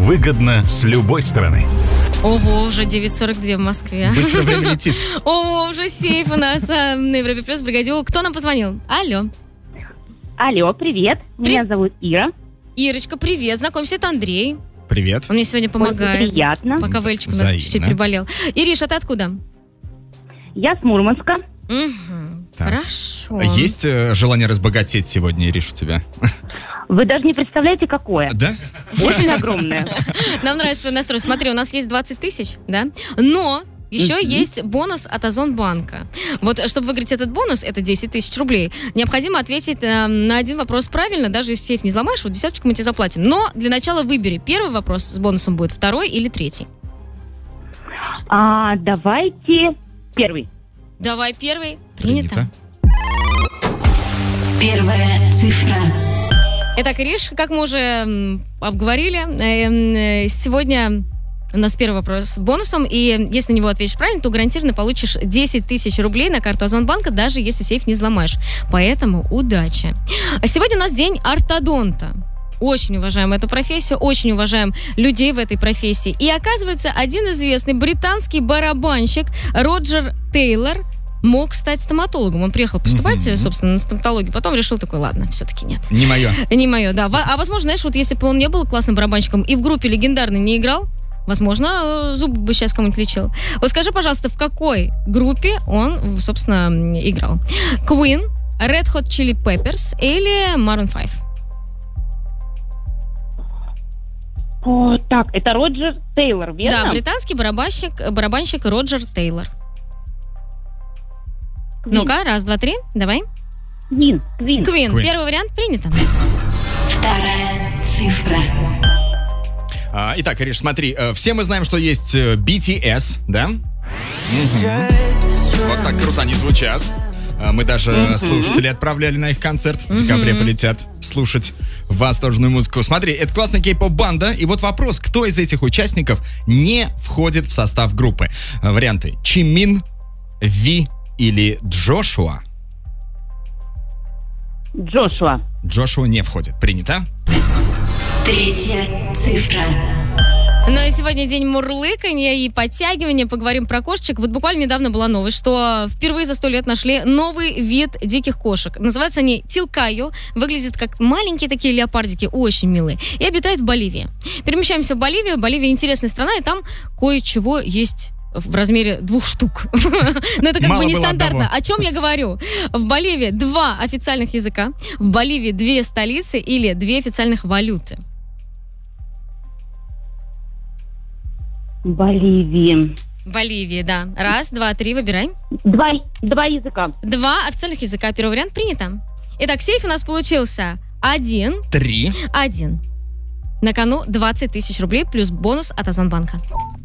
Выгодно с любой стороны. Ого, уже 9:42 в Москве. Быстро время летит. Ого, уже сейф у нас на Европе Плюс, бригадил. Кто нам позвонил? Алло. Алло, привет. Меня зовут Ира. Ирочка, привет. Знакомься, это Андрей. Привет. Он мне сегодня помогает. Очень приятно. Пока Вэльчик у нас чуть-чуть приболел. Ириш, а ты откуда? Я с Мурманска. Так. Хорошо. Есть желание разбогатеть сегодня, Ириш, у тебя? Вы даже не представляете, какое. Да? Очень огромное. Нам нравится твой настрой. Смотри, у нас есть 20 тысяч, да? Но еще есть бонус от Озонбанка. Вот, чтобы выиграть этот бонус, это 10 тысяч рублей, необходимо ответить на один вопрос правильно, даже если сейф не взломаешь, вот 10 мы тебе заплатим. Но для начала выбери, первый вопрос с бонусом будет, второй или третий. Давайте первый. Давай первый. Принято. Первая цифра. Итак, Ириш, как мы уже обговорили, сегодня у нас первый вопрос с бонусом, и если на него ответишь правильно, то гарантированно получишь 10 тысяч рублей на карту Озонбанка, даже если сейф не взломаешь. Поэтому удачи. А сегодня у нас день ортодонта. Очень уважаем эту профессию, очень уважаем людей в этой профессии. И оказывается, один известный британский барабанщик Роджер Тейлор мог стать стоматологом. Он приехал поступать, собственно, на стоматологию, потом решил такой, ладно, все-таки нет. Не мое. Не мое, да. А возможно, знаешь, вот если бы он не был классным барабанщиком и в группе легендарной не играл, возможно, зубы бы сейчас кому-нибудь лечил. Вот скажи, пожалуйста, в какой группе он, собственно, играл? Queen, Red Hot Chili Peppers или Maroon 5? Так, это Роджер Тейлор, верно? Да, британский барабанщик Роджер Тейлор. Ну-ка, раз, два, три, давай. Queen. Первый вариант принято. Вторая цифра. Итак, Ириш, смотри, все мы знаем, что есть BTS, да? Вот так круто они звучат. Мы даже слушателей отправляли на их концерт. В декабре полетят слушать восторженную музыку. Смотри, это классная кей-поп-банда. И вот вопрос, кто из этих участников не входит в состав группы? Варианты: Чимин, Ви или Джошуа? Джошуа. Джошуа не входит. Принято? Третья цифра. Ну и сегодня день мурлыканья и подтягивания. Поговорим про кошечек. Вот буквально недавно была новость, что впервые за 100 лет нашли новый вид диких кошек. Называются они тилкайо. Выглядят как маленькие такие леопардики, очень милые. И обитают в Боливии. Перемещаемся в Боливию. Боливия интересная страна, и там кое-чего есть в размере 2 штук. Но это как бы нестандартно. О чем я говорю? В Боливии 2 официальных языка, в Боливии 2 столицы или 2 официальных валюты. Боливия, да. Раз, два, три, выбирай. 2 языка. 2 официальных языка. Первый вариант принято. Итак, сейф у нас получился 1. 3. 1. На кону 20 тысяч рублей плюс бонус от Озонбанка.